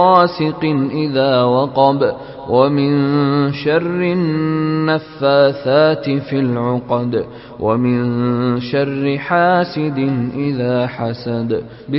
غاسق إذا وقب ومن شر النفاثات في العقد ومن شر حاسد إذا حسد.